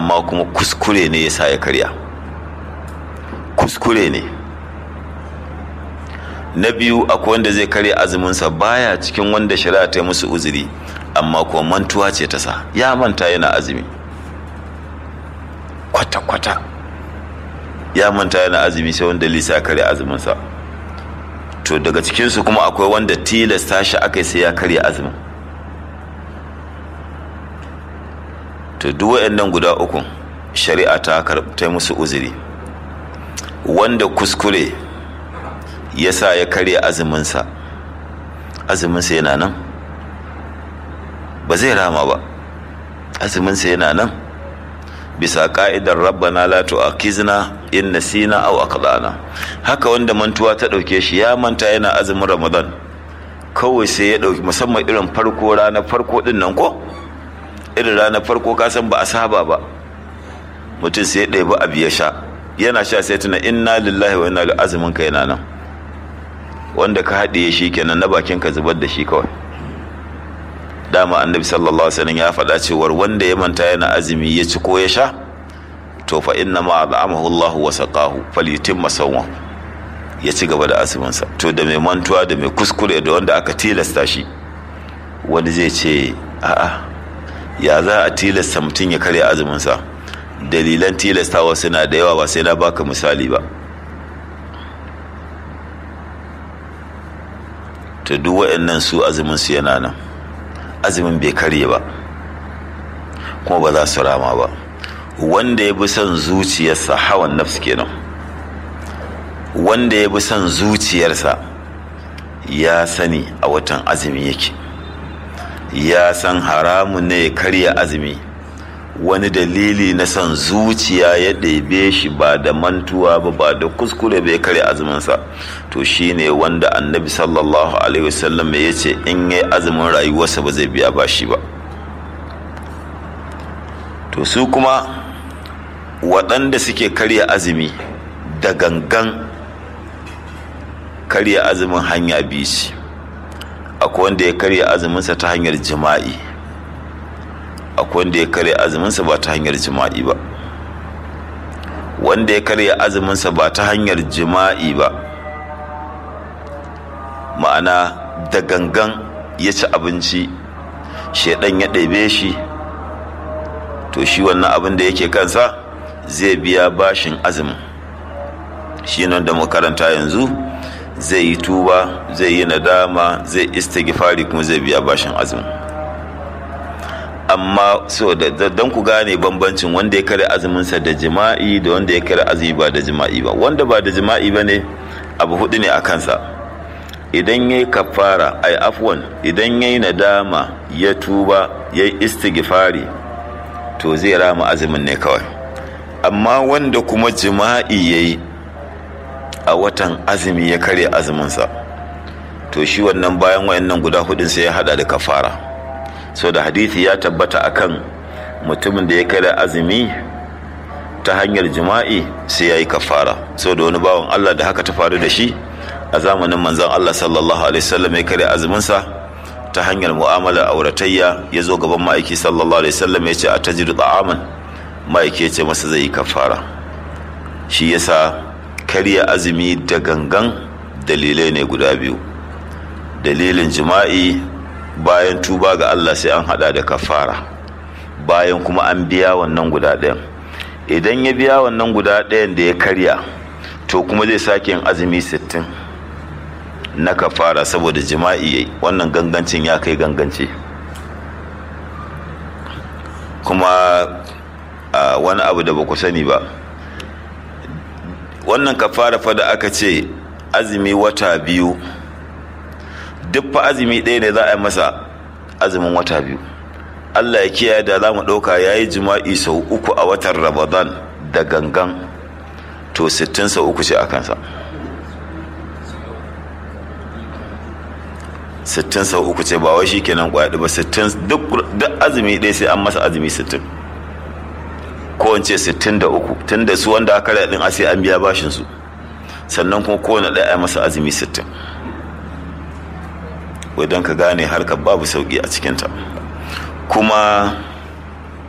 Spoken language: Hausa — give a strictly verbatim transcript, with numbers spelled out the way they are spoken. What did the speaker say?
amma kuma kuskure ne ya sa ya karya, kuskure ne. Na biyu, akwai wanda zai karya azuminsa baya cikin wanda shari'a ta yi musu uzuri, amma kuma mantuwa ce ta sa ya manta yana azumi kwata-kwata, ya manta yana azumi sai wanda lisa ya karya azuminsa. To daga cikinsu kuma akwai wanda tilasta shi aka sai ya karya azumin. To duk waɗannan guda uku shari'a ta karɓta musu uzuri. Wanda kuskure ya sa ya karya azuminsa, azuminsa yana nan, ba zai rama ba, azuminsa yana nan bisa ka'idar rabbana la tu'akhizna in nasina aw aqdana. Haka wanda mantuwa ta dauke shi, ya manta yana azumin Ramadan, kawai sai ya dauki, musamman irin farko ranar farko din nan ko irin ranar farko ka san ba a saba ba, mutum sai ya ɗebi abu ya sha, yana sha sai tuna inna lillahi wa inna ilaihi, azumin ka yana nan, wanda ka haɗiye shi kenan, na bakin ka zubar da shi kawai. Dama annabi sallallahu alaihi wasallam ya faɗa cewar wanda ya manta yana azumi ya ci ko ya sha, to fa inna ma at'amahu Allahu wa saqahu falyutimma sawmahu, ya ci gaba da azumin sa. To da mai mantuwa da mai kuskure da wanda aka tilasta shi, wani zai ce a'a ya za a tilasta mutum ya karya azumin sa? Dalilan tilastawa suna da yawa, ba sai na baka misali ba. To duk waɗannan su azumin su yana nan, azumin bai karye ba kuma ba za su rama ba. Wanda ya bi son zuciyarsa, hawan nafs kenan, wanda ya bi son zuciyarsa ya sani a watan azumi yake, ya san haramun ne ya karya azumi, wani dalili na son zuciya ya ɗebe shi ba da mantuwa ba, ba da kuskure bai karya azuminsa, to shine wanda annabi sallallahu alaihi wasallam ya ce in yi azumin rayuwarsa ba zai biya bashi ba. To su kuma waɗanda suke karya azumi da gangan, karya azumin hanya biyu ce. Akwai wanda ya karya azuminsa ta hanyar jima'i, akwai wanda ya karya azuminsa ba ta hanyar jima'i ba. Wanda ya karya azuminsa ba ta hanyar jima'i ba, ma'ana da gangan ya ci abinci, shaidan ya ɗebe shi, to shi wannan abin da yake kansa zai biya bashin azumin. Shi nan da makaranta yanzu zai yi tuba, zai yi nadama, zai istighfari, kuma zai biya bashin azumin. Amma so da don ku gane bambancin wanda ya kare azuminsa da jima'i da wanda ya kare azumi ba da jima'i ba. Wanda ba da jima'i ba ne, abu hudu ne a kansa. Idan ya yi kafara, ai afwan, idan ya yi nadama, ya tuba, ya yi istighfari, to zai rama azumin ne kawai. Amma wanda kuma jima'i ya yi a watan azumi ya kare azuminsa, to shi wannan bayan wayannan guda hudun sai ya hada da kafara. So da hadithi ya tabbata akan mutumin da ya kare azumi ta hanyar jima'i sai ya yi kafara. So da wani bawan Allah da haka ta faru da shi a zamanin manzon Allah sallallahu alaihi wasallam, ya kare azuminsa ta hanyar mu'amala auratayya, ya zo gaban ma'aiki sallallahu alaihi wasallam ya ce a tajidu ta'aman, ma'aiki ya ce masa zai yi kafara. Shi yasa karya azumi da gangan dalilai ne guda biyu. Dalilin jima'i bayan tuba ga Allah sai an hada da kafara, bayan kuma an biya wannan guda ɗayan. Idan ya biya wannan guda ɗayan da ya karya, to kuma zai sake yin azumi sittin na kafara saboda jima'i yayi. Wannan gangancin ya kai ganganci. Kuma uh, wani abu da ba ku sani ba, wannan kafara fa da aka ce azumi wata biyu, duk fa azumi ɗaya ne za a yi masa azumin wata biyu. Allah ya kiyaye da za mu ɗauka ya yi jima'i sau uku a watan Ramadan da gangan, to sittin sau uku ce a kansa. sittin sau uku ce, ba wai shi kenan kwaɗi ba, sittin duk azumi ɗaya sai an masa azumi sittin, ko in ce sittin da uku, tun da su wanda aka raɗin a sai an biya bashinsu, sannan kuma kowane ɗaya a masa azumi sittin. Wai don ka gane harkar babu sauƙi a cikinta. Kuma